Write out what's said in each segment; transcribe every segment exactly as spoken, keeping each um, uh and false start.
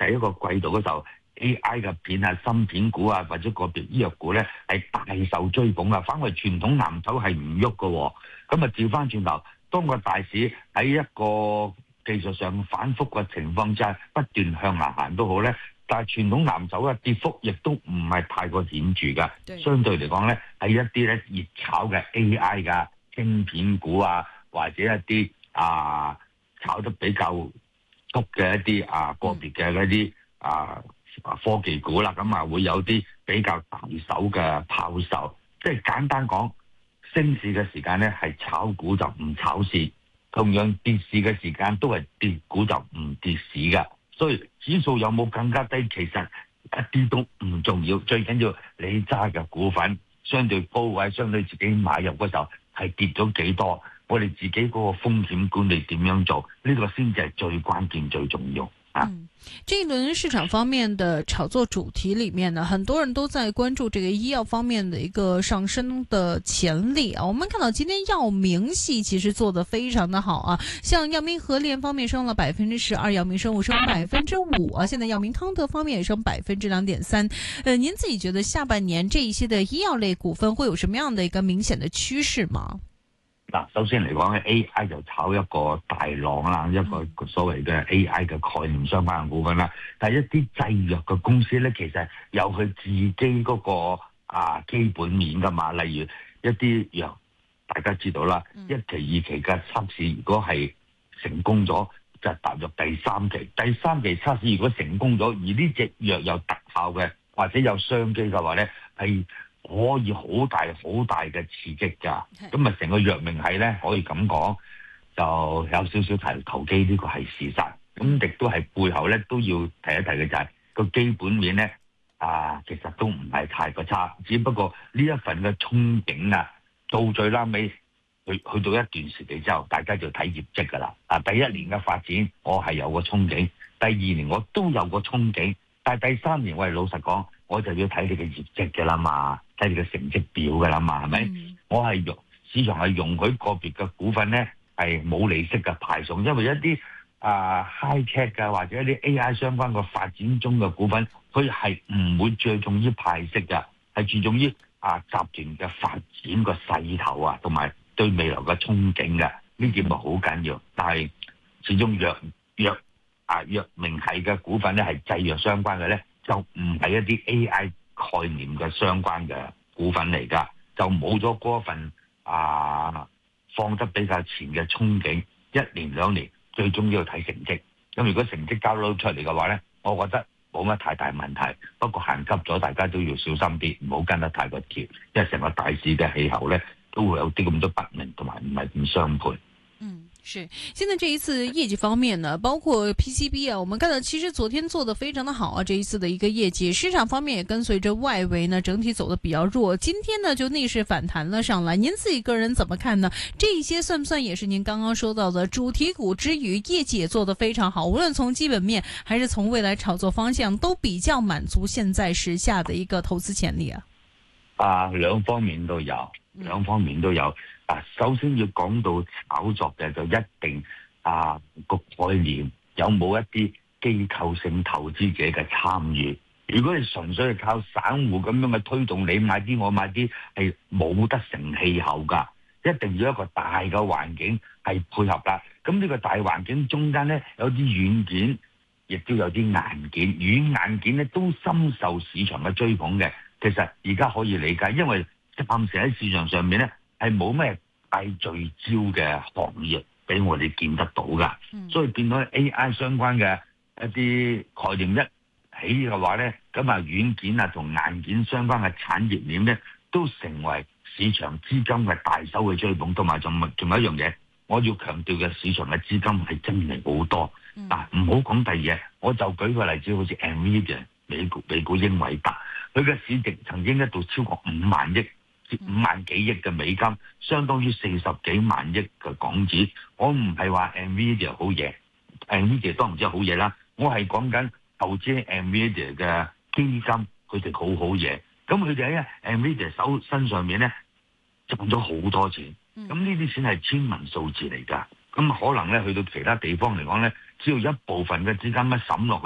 第一個季度嗰時候 A I 嘅片啊、芯片股啊或者個別醫藥股咧係大受追捧啊，反為傳統藍籌係唔喐嘅。咁啊調翻轉頭，當個大市喺一個技術上反覆嘅情況之下不斷向下行都好咧，但係傳統藍籌嘅跌幅亦都唔係太過顯著㗎。相對嚟講咧，係一啲咧熱炒嘅 A I 㗎芯片股啊，或者一啲啊炒得比較足嘅一啲啊個別嘅嗰啲啊科技股啦，咁啊會有啲比較大手嘅拋售。即係簡單講，升市嘅時間咧係炒股就唔炒市，同樣跌市嘅時間都係跌股就唔跌市㗎。所以指數有冇更加低，其實一啲都唔重要，最緊要你揸嘅股份相對高位，相對自己買入嗰時候係跌咗幾多，我哋自己嗰個風險管理點樣做，呢個先至係最關鍵最重要啊。 嗯，這一輪市場方面的炒作主題裏面呢，很多人都在關注這個醫藥方面的一個上升的潛力啊。我們看到今天藥明系其實做得非常的好啊，像藥明合聯方面升了百分之十二，藥明生物升百分之五啊，現在藥明康德方面也升百分之兩點三。呃，您自己覺得下半年這一些的醫藥類股份會有什麼樣的一個明顯的趨勢嗎？ 嗱，首先嚟講咧 A I 就炒一個大浪啦，一個所謂嘅 A I 嘅概念相關嘅股份啦。但係一啲製藥嘅公司咧，其實有佢自己嗰個啊基本面噶嘛。例如一啲藥，大家知道啦，一期、二期嘅測試如果係成功咗，就踏入第三期。第三期測試如果成功咗，而呢隻藥有特效嘅，或者有商機嘅話咧，係可以好大好大嘅刺激㗎，咁啊成個藥明系咧可以咁講，就有少少投投機呢個係事實，咁亦都係背後咧都要提一提嘅就係、是、個基本面咧啊，其實都唔係太過差，只不過呢一份嘅憧憬啊，到最拉尾去去到一段時期之後，大家就睇業績㗎啦。啊，第一年嘅發展我係有個憧憬，第二年我都有個憧憬，但係第三年我係老實講，我就要睇你嘅業績㗎啦嘛。睇你嘅成績表噶啦嘛，係咪？嗯、我係容市場係容許個別嘅股份咧係冇利息嘅派送，因為一啲啊 high tech 嘅或者一啲 A I 相關嘅發展中嘅股份，佢係唔會着重於派息嘅，係注重於啊集團嘅發展個勢頭啊，同埋對未來嘅憧憬嘅，呢點咪好緊要。但係始終藥藥啊藥明系嘅股份咧係製藥相關嘅咧，就唔係一啲 A I概念嘅相關嘅股份嚟㗎，就冇咗嗰份啊放得比較前嘅憧憬，一年兩年最終要睇成績。咁如果成績交到出嚟嘅話咧，我覺得冇乜太大問題。不過行急咗，大家都要小心啲，唔好跟得太過貼，因為成個大市嘅氣候咧都會有啲咁多不明同埋唔係咁相配。 嗯。是，現在這一次業績方面呢，包括 P C B 啊，我們看到其實昨天做得非常的好啊，這一次的一個業績，市場方面也跟隨着外圍呢整體走得比較弱，今天呢就逆勢反彈了上來。您自己個人怎麼看呢？這一些算不算也是您剛剛說到的主題股之餘，業績也做得非常好，無論從基本面還是從未來炒作方向，都比較滿足現在時下的一個投資潛力啊。 啊，兩方面都有，兩方面都有。啊，首先要講到炒作嘅就一定啊個概念有冇一啲機構性投資者嘅參與。如果你純粹係靠散戶咁樣嘅推動，你買啲我買啲係冇得成氣候㗎，一定要一個大嘅環境係配合啦。咁呢個大環境中間咧有啲軟件，亦都有啲硬件，軟硬件咧都深受市場嘅追捧嘅。其實而家可以理解，因為暫時喺市場上面咧係冇咩大聚焦嘅行業俾我哋見得到噶，嗯、所以變到 A I 相關嘅一啲概念一起嘅話咧，咁啊軟件啊同硬件相關嘅產業鏈咧都成為市場資金嘅大手嘅追捧，同埋仲仲有一樣嘢，我要強調嘅市場嘅資金係真係好多。嗱、嗯，唔好講第二嘢，我就舉個例子，好似 Nvidia 美股美股英偉達，佢嘅市值曾經一度超過五萬億。五萬幾億嘅美金，相當於四十幾萬億嘅港紙。我唔係話 Nvidia 好嘢 ，Nvidia 當然之係好嘢啦。我係講緊投資 Nvidia 嘅基金，佢哋好好嘢。咁佢哋喺 Nvidia 手身上面咧賺咗好多錢。咁呢啲錢係千文數字嚟㗎。咁可能咧去到其他地方嚟講咧，只要一部分嘅資金一滲落去咧，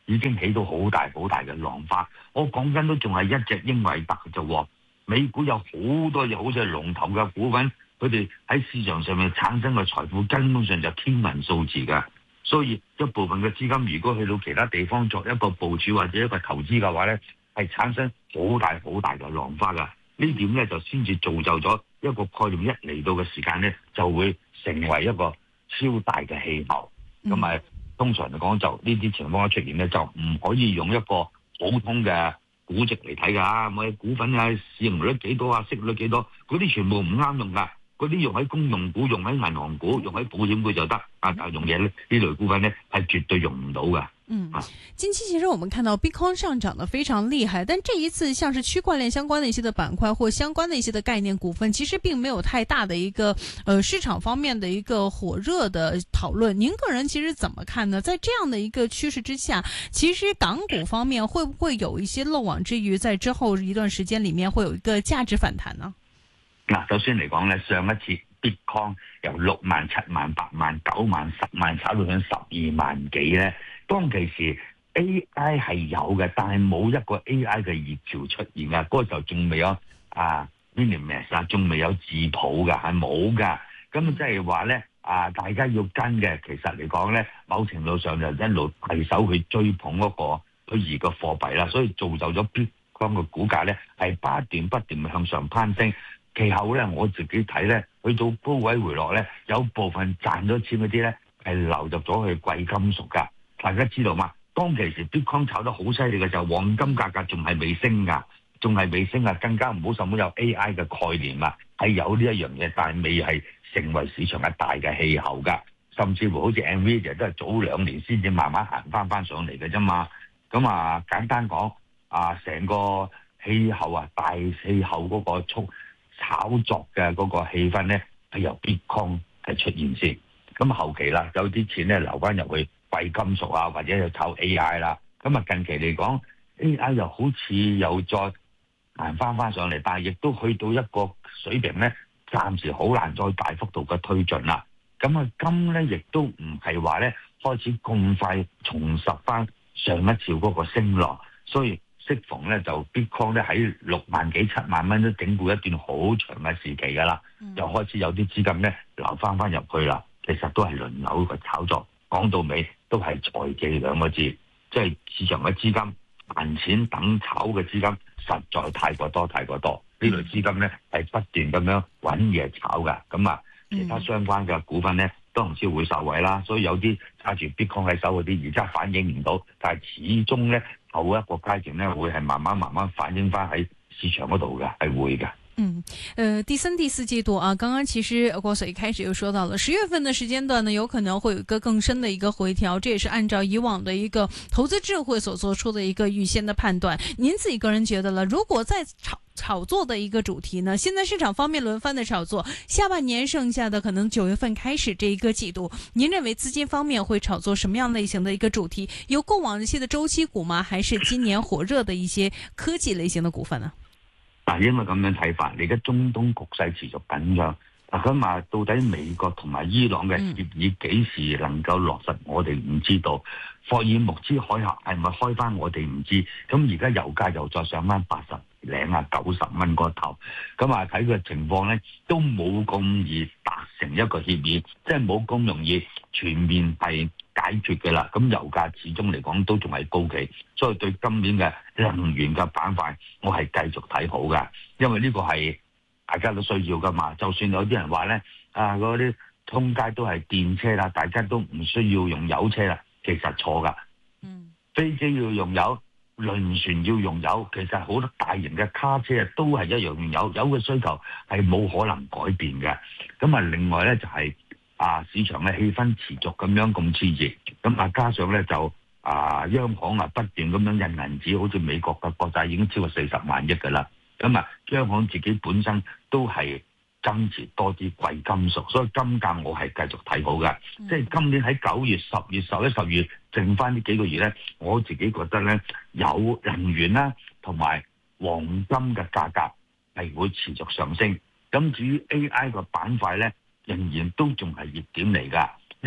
已經起到好大好大嘅浪花。我講緊都仲係一隻英偉達就喎，美股有好多嘢好似係龍頭嘅股份，佢哋喺市場上面產生嘅財富根本上就天文數字㗎。所以一部分嘅資金如果去到其他地方作一個部署或者一個投資嘅話咧，係產生好大好大嘅浪花㗎。呢點咧就先至造就咗一個概念，一嚟到嘅時間咧就會成為一個超大嘅氣候。咁咪、嗯、通常嚟講就呢啲情況一出現咧，就唔可以用一個普通嘅估值嚟睇㗎。我哋股份啊市盈率幾多啊，息率幾多，嗰啲全部唔啱用㗎。嗰啲用喺公用股、用喺銀行股、用喺保險股就得，啊，但係用嘢咧呢類股份咧係絕對用唔到㗎。 嗯，近期其實我們看到 Bitcoin 上漲得非常厲害，但這一次像是區塊鏈相關的一些的板塊或相關的一些的概念股份，其實並沒有太大的一個呃市場方面的一個火熱的討論。您個人其實怎麼看呢？在這樣的一個趨勢之下，其實港股方面會不會有一些漏網之魚，在之後一段時間裡面會有一個價值反彈呢？ 嗱，首先嚟講咧，上一次 Bitcoin 由六萬、七萬、八萬、九萬、十萬炒到上十二萬幾咧，當其時 A I 係有嘅，但係冇一個 A I 嘅熱潮出現㗎。嗰個時候仲未有啊 Minimax 啊，仲未有字譜㗎，係冇㗎。咁即係話咧啊，大家要跟嘅，其實嚟講咧，某程度上就一路攜手去追捧嗰個虛擬嘅貨幣啦，所以造就咗 Bitcoin 嘅股價咧係不斷不斷向上攀升。其後咧，我自己睇咧，去到高位回落咧，有部分賺咗錢嗰啲咧係流入咗去貴金屬㗎。大家知道嘛？當其時 Bitcoin 炒得好犀利嘅時候，黃金價格仲係未升㗎，仲係未升啊！更加唔好甚至有 A I 嘅概念啦，係有呢一樣嘢，但係未係成為市場嘅大嘅氣候㗎。甚至乎好似 Nvidia 都係早兩年先至慢慢行翻翻上嚟嘅啫嘛。咁啊，簡單講啊，成個氣候啊，大氣候嗰個速炒作嘅嗰個氣氛咧，係由 Bitcoin 係出現先。咁後期啦，有啲錢咧流翻入去貴金屬啊，或者去炒 A I 啦。咁啊，近期嚟講 A I 又好似又再行翻翻上嚟，但係亦都去到一個水平咧，暫時好難再大幅度嘅推進啦。咁啊，金咧亦都唔係話咧開始咁快重拾翻上一次嗰個升浪，所以適逢咧就 Bitcoin 咧喺六萬幾七萬蚊都整固一段好長嘅時期㗎啦，嗯、又開始有啲資金咧流翻翻入去啦。其實都係輪流嘅炒作，講到尾都係財技兩個字，即係市場嘅資金賺錢等炒嘅資金實在太過多太過多，呢類資金咧係不斷咁樣揾嘢炒㗎。咁啊，其他相關嘅股份咧都唔知會受惠啦。所以有啲揸住 Bitcoin 喺手嗰啲，而家反映唔到，但係始終咧後一個階段咧會係慢慢慢慢反映翻喺市場嗰度嘅，係會嘅。 嗯，呃，第三、第四季度啊，剛剛其實郭 Sir 一開始就說到了，十月份的時間段呢，有可能會有一個更深的一個回調，這也是按照以往的一個投資智慧所做出的一個預先的判斷。您自己個人覺得了，如果在炒炒作的一個主題呢，現在市場方面輪番的炒作，下半年剩下的可能九月份開始這一個季度，您認為資金方面會炒作什麼樣類型的一個主題？有過往一些的周期股嗎？還是今年火熱的一些科技類型的股份呢？ 嗱，因為咁樣睇法，而家中東局勢持續緊張，嗱咁話到底美國同埋伊朗嘅協議幾時能夠落實，我哋唔知道。霍爾木茲海峽係咪開翻，我哋唔知。咁而家油價又再上翻八十零啊九十蚊個頭，咁啊睇個情況咧，都冇咁易達成一個協議，即係冇咁容易全面係解決嘅啦。咁油價始終嚟講都仲係高企，所以對今年嘅能源嘅板塊，我係繼續睇好㗎，因為呢個係大家都需要㗎嘛。就算有啲人話咧，啊嗰啲通街都係電車啦，大家都唔需要用油車啦，其實錯㗎。嗯，飛機要用油，輪船要用油，其實好多大型嘅卡車啊都係一樣用油，油嘅需求係冇可能改變嘅。咁啊，另外咧就係、是、啊市場嘅氣氛持續咁樣咁熾熱，咁啊加上咧就啊央行啊不斷咁樣印銀紙，好似美國嘅國債已經超過四十萬億㗎啦。咁啊央行自己本身都係增持多啲貴金屬，所以金價我係繼續睇好嘅。嗯、即係今年喺九月、十月、十一、十月剩翻呢幾個月咧，我自己覺得咧有能源啦同埋黃金嘅價格係會持續上升。咁至於 A I 個板塊咧，仍然都仲係熱點嚟㗎，因為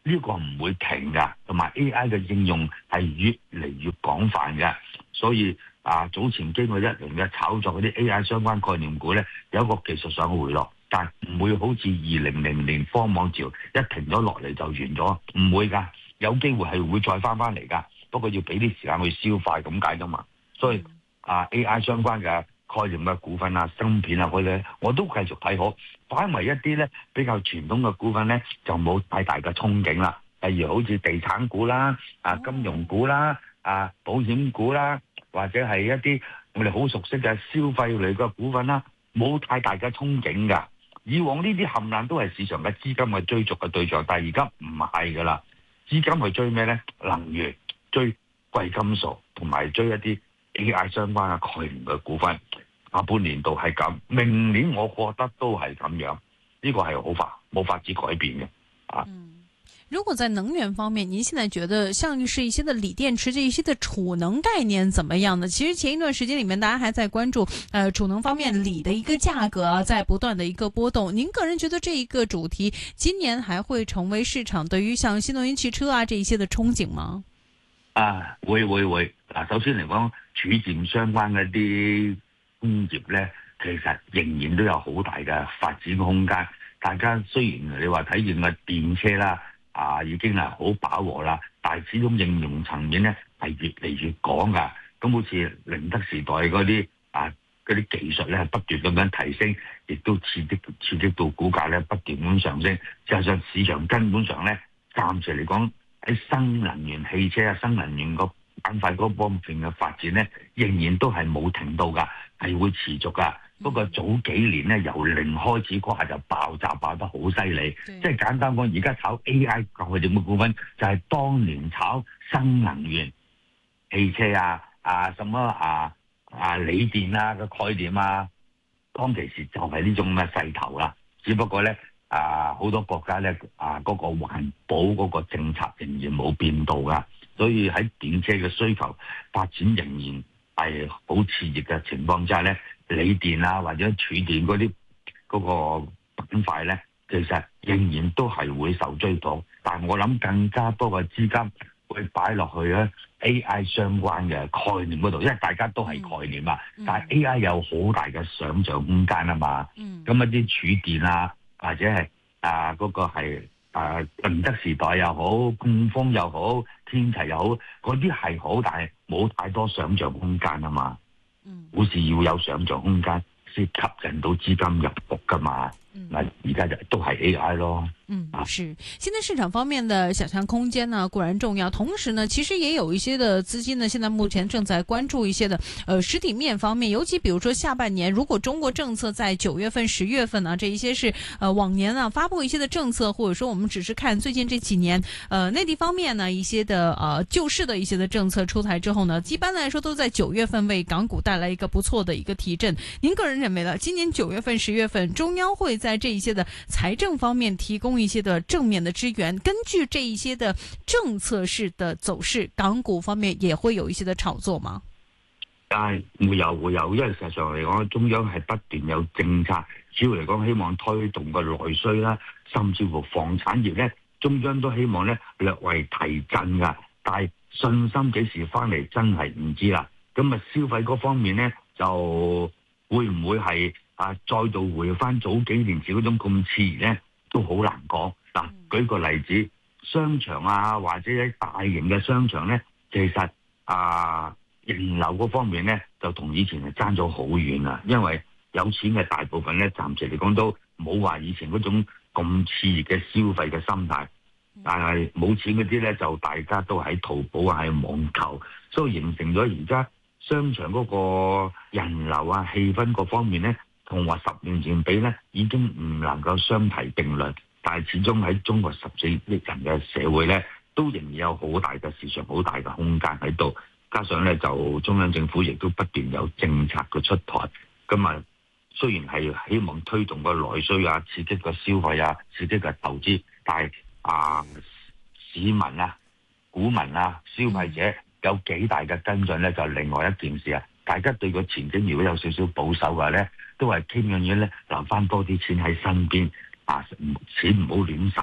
呢個唔會停㗎，同埋 A I 嘅應用係越嚟越廣泛嘅，所以啊早前經過一輪嘅炒作，嗰啲 A I 相關概念股咧有一個技術上嘅回落，但唔會好似二零零年科網潮一停咗落嚟就完咗，唔會㗎，有機會係會再翻翻嚟㗎，不過要俾啲時間去消化咁解啫嘛。所以啊 A I 相關嘅概念嘅股份啊、芯片啊嗰啲，我都繼續睇好。反為一啲咧比較傳統嘅股份咧，就冇太大嘅憧憬啦。例如好似地產股啦、啊金融股啦、啊保險股啦，或者係一啲我哋好熟悉嘅消費類嘅股份啦，冇太大嘅憧憬㗎。以往呢啲冚唪唥都係市場嘅資金嘅追逐嘅對象，但係而家唔係㗎啦。資金去追咩咧？能源、追貴金屬同埋追一啲 A I 相關嘅概念嘅股份。下半年度係咁，明年我覺得都係咁樣，呢、這個係好法冇法子改變嘅啊。 嗯，如果在能源方面，您現在覺得像是一些的鋰電池這一些的儲能概念怎麼樣呢？其實前一段時間裏面，大家還在關注，呃，儲能方面鋰的一個價格啊，在不斷的一個波動。您個人覺得這一個主題今年還會成為市場對於像新能源汽車啊這一些的憧憬嗎？ 啊，會會會嗱，首先嚟講，儲電相關嘅啲工業咧，其實仍然都有好大嘅發展空間。大家雖然你話睇見嘅電車啦，啊已經係好飽和啦，但係始終應用層面咧係越嚟越廣㗎。咁好似寧德時代嗰啲啊嗰啲技術咧係不斷咁樣提升，亦都刺激刺激到股價咧不斷咁上升。事實上市場根本上咧，暫時嚟講喺新能源汽車啊、新能源個板塊嗰方面嘅發展咧，仍然都係冇停到㗎。係會持續㗎，不過早幾年咧由零開始嗰下就爆炸爆得好犀利，即係簡單講，而家炒 A I 概念嘅股份就係當年炒新能源汽車啊、啊什麼啊啊鋰電啊嘅概念啊，當其時就係呢種嘅勢頭啦。只不過咧啊，好多國家咧啊嗰個環保嗰個政策仍然冇變到㗎，所以喺電車嘅需求發展仍然係好熾熱嘅情況之下咧，鋰電啊或者儲電嗰啲嗰個板塊咧，其實仍然都係會受追捧。但係我諗更加多嘅資金會擺落去咧 A I 相關嘅概念嗰度，因為大家都係概念啊，嗯、但係 A I 有好大嘅想像空間啊嘛。咁、嗯、一啲儲電啊，或者係啊嗰、嗰個係啊寧德時代又好，贛鋒又好，天齊又好，嗰啲係好，但係冇太多想像空間啊嘛。股市要有想像空間，先吸引到資金入局噶嘛。嗱、嗯，而家就都係 A I 咯。 嗯，是。現在市場方面的想象空間呢固然重要，同時呢，其實也有一些的資金呢，現在目前正在關注一些的，呃，實體面方面，尤其比如說下半年，如果中國政策在九月份、十月份呢，這一些是呃往年啊發布一些的政策，或者說我們只是看最近這幾年，呃，內地方面呢一些的呃救市的一些的政策出台之後呢，一般來說都在九月份為港股帶來一個不錯的一個提振。您個人認為呢，今年九月份、十月份，中央會在這一些的財政方面提供一些的正面的支援，根據這一些的政策式的走勢，港股方面也會有一些的炒作嗎？ 但係會有會有，因為實際上嚟講，中央係不斷有政策，主要嚟講希望推動個內需啦，甚至乎房產業咧，中央都希望咧略為提振噶。但係信心幾時翻嚟真係唔知啦。咁啊，消費嗰方面咧就會唔會係啊再度回翻早幾年前嗰種咁熾熱咧？都好難講。嗱，舉個例子，商場啊，或者喺大型嘅商場咧，其實啊，人流嗰方面咧，就同以前係爭咗好遠啦。因為有錢嘅大部分咧，暫時嚟講都冇話以前嗰種咁熾熱嘅消費嘅心態。但係冇錢嗰啲咧，就大家都喺淘寶啊，喺網購，所以形成咗而家商場嗰個人流啊、氣氛嗰方面咧，同話十年前比咧，已經唔能夠相提並論。但係始終喺中國十四億人嘅社會咧，都仍然有好大嘅市場、好大嘅空間喺度。加上咧，就中央政府亦都不斷有政策嘅出台。咁啊，雖然係希望推動個內需啊、刺激個消費啊、刺激個投資，但係啊，市民啊、股民啊、消費者有幾大嘅跟進咧，就另外一件事啊。大家對個前景如果有少少保守嘅話咧，都係傾向於咧留翻多啲錢喺身邊。啊！錢唔好亂使啊！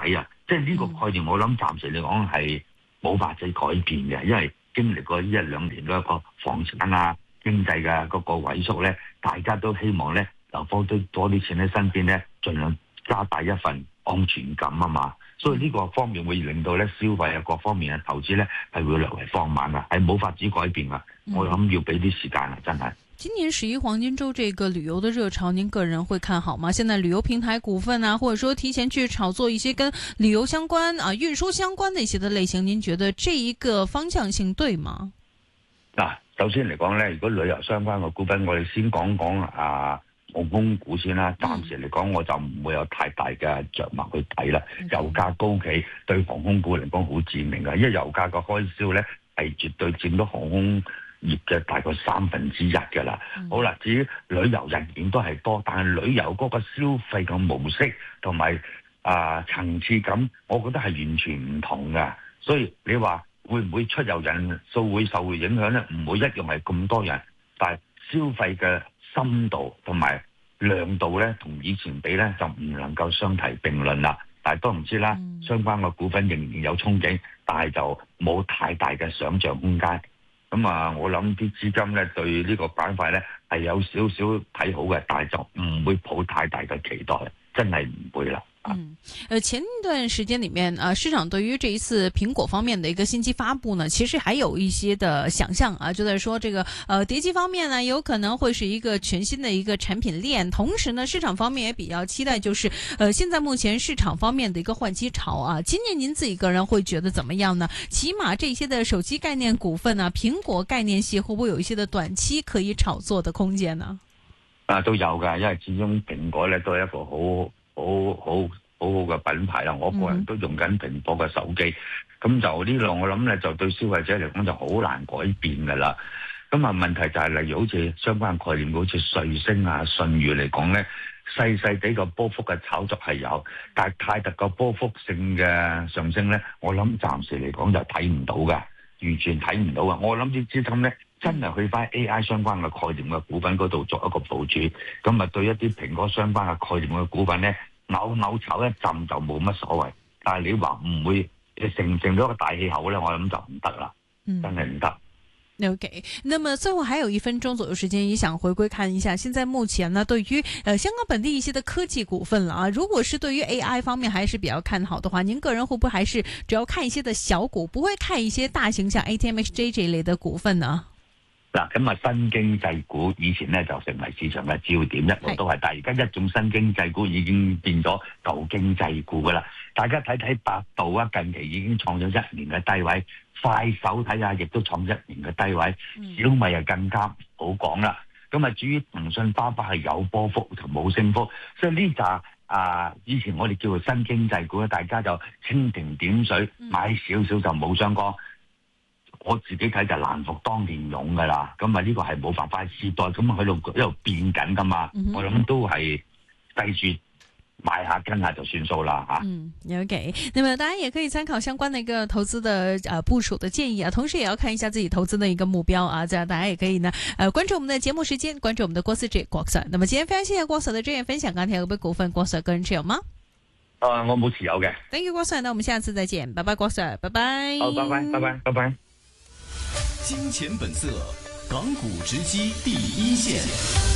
即係呢個概念，我諗暫時嚟講係冇法子改變嘅，因為經歷過一兩年嗰個房產啊、經濟嘅嗰個萎縮咧，大家都希望咧留翻多多啲錢喺身邊咧，盡量加大一份安全感啊嘛。所以呢個方面會令到咧消費啊各方面嘅投資咧係會略為放慢啊，係冇法子改變啊。我諗要俾啲時間啊，真係。 今年十一黃金周這個旅遊的熱潮，您個人會看好嗎？現在旅遊平台股份啊，或者說提前去炒作一些跟旅遊相關啊、運輸相關的一些的類型，您覺得這一個方向性對嗎？ 嗱，首先嚟講咧，如果旅遊相關嘅股份，我哋先講講啊航空股先啦。暫時嚟講，我就唔會有太大嘅着墨去睇啦。嗯、油價高企對航空股嚟講好致命嘅，因為油價嘅開銷咧係絕對佔到航空業嘅大概三分之一㗎啦。嗯、好啦，至於旅遊人員都係多，但係旅遊嗰個消費嘅模式同埋啊層次感，我覺得係完全唔同嘅。所以你話會唔會出遊人數會受影響咧？唔會一樣係咁多人，但係消費嘅深度同埋量度咧，同以前比咧就唔能夠相提並論啦。但係都唔知啦，嗯、相關嘅股份仍然有憧憬，但係就冇太大嘅想像空間。咁啊，我諗啲資金咧對呢個板塊咧係有少少睇好嘅，但係就唔會抱太大嘅期待，真係唔會啦。 嗯，呃，前一段時間裏面啊，市場對於這一次蘋果方面的一個新機發布呢，其實還有一些的想象啊，就在說這個呃碟機方面呢，有可能會是一個全新的一個產品鏈。同時呢，市場方面也比較期待，就是呃現在目前市場方面的一個換機潮啊。今年您自己個人會覺得怎麼樣呢？起碼這些的手機概念股份啊，蘋果概念系會不會有一些的短期可以炒作的空間呢？ 啊，都有㗎，因為始終蘋果咧都係一個好。好好好好嘅品牌啦，我個人都用緊蘋果嘅手機，咁、嗯、就呢兩我諗咧就對消費者嚟講就好難改變噶啦。咁啊問題就係、是、例如好似相關概念，好似瑞星啊、舜宇嚟講咧，細細地個波幅嘅炒作係有，但係太特個波幅性嘅上升咧，我諗暫時嚟講就睇唔到噶，完全睇唔到啊！我諗啲資金咧真係去翻 A I 相關嘅概念嘅股份嗰度作一個部署，咁啊對一啲蘋果相關嘅概念嘅股份咧。扭扭炒一陣就冇乜所謂，但係你話唔會成唔成咗一個大氣候咧，我諗就唔得啦，嗯、真係唔得。 OK，那麼最後還有一分鐘左右時間，也想回歸看一下，現在目前呢，對於呃香港本地一些的科技股份了啊，如果是對於 A I 方面還是比較看好的話，您個人會不會還是只要看一些的小股，不會看一些大型像 A T M X J 這一類的股份呢？ 嗱，咁啊新經濟股以前咧就成為市場嘅焦點，一路都係，但係而家一種新經濟股已經變咗舊經濟股噶啦。大家睇睇百度啊，近期已經創咗一年嘅低位；快手睇下，亦都創一年嘅低位；嗯、小米又更加好講啦。咁啊，至於騰訊、巴巴係有波幅同冇升幅，所以呢扎啊，以前我哋叫做新經濟股咧，大家就蜻蜓點水，買少少就冇相干。嗯我自己睇就難復當年勇噶啦，咁啊呢個係冇辦法，時代咁喺度一路變緊噶嘛，嗯、哼我諗都係計住買下跟下就算數啦吓。 嗯 ，OK，那麼大家也可以參考相關的一個投資的呃部署的建議啊，同時也要看一下自己投資的一個目標啊，這樣大家也可以呢呃關注我們的節目時間，關注我們的郭思治郭 Sir。那麼今天非常謝謝郭 Sir 的專業分享，鋼鐵有冇股份郭 Sir 個人持有嗎？ 誒、呃，我冇持有嘅。 Thank you 郭 Sir，那我們下次再見，拜拜郭 Sir，拜拜。 好，拜拜，拜拜，拜拜。 金錢本色，港股直擊第一線。